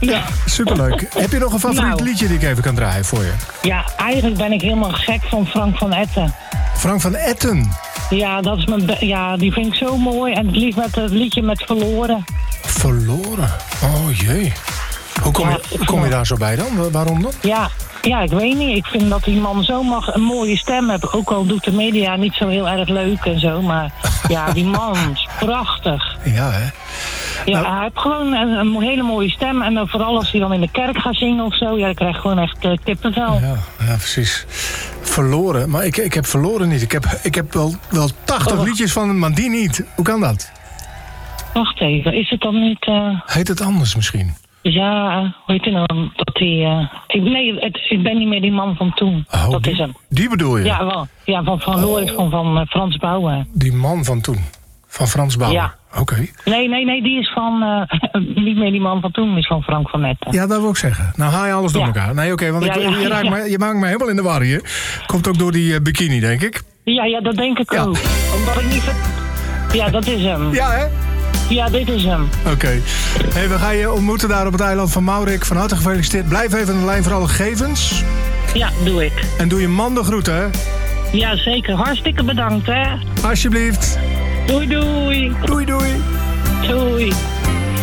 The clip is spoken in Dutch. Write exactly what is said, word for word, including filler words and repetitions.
Ja, superleuk. Heb je nog een favoriet Nou. liedje die ik even kan draaien voor je? Ja, eigenlijk ben ik helemaal gek van Frank van Etten. Frank van Etten. Ja, dat is mijn be- ja, die vind ik zo mooi. En het liefst met het liedje met Verloren. Verloren. Oh jee. Hoe kom je, Ja, hoe kom je daar zo bij dan? Wa- Waarom dan? Ja, ja, ik weet niet. Ik vind dat die man zo mag een mooie stem heeft. Ook al doet de media niet zo heel erg leuk en zo. Maar ja, die man is prachtig. Ja, hè? Ja, Nou- hij heeft gewoon een, een hele mooie stem. En dan vooral als hij dan in de kerk gaat zingen of zo. Ja, dan krijg je gewoon echt uh, kippenvel. Ja, ja, precies. Verloren. Maar ik, ik heb verloren niet. Ik heb, ik heb wel, wel tachtig Oh. liedjes van hem, maar die niet. Hoe kan dat? Wacht even, is het dan niet... Uh, Heet het anders misschien? ja, hoe heet hij nou? Dat hij... Uh, ik, nee, het, ik ben niet meer die man van toen. Oh, dat die, is hem. Die bedoel je? Ja, wel. Ja, van Van Loor is van, van uh, Frans Bauer. Die man van toen. Van Frans Bauer. Ja. Oké. Nee, nee, nee, die is van... Uh, niet meer die man van toen, is van Frank van Etten. Ja, dat wil ik zeggen. Nou haal je alles door Ja. elkaar. Nee, oké, want ik, Ja, ja, je, raakt ja. me, je maakt me helemaal in de war hier. Komt ook door die uh, bikini, denk ik. Ja, ja, dat denk ik Ja. ook. Omdat ik niet... ver- Ja, dat is hem. Ja, hè? Ja, dit is hem. Oké. Hey, we gaan je ontmoeten daar op het eiland van Maurik. Van harte gefeliciteerd. Blijf even aan de lijn voor alle gegevens. Ja, doe ik. En doe je man de groeten, hè? Ja, zeker. Hartstikke bedankt, hè. Alsjeblieft. Doei, doei. Doei, doei. Doei.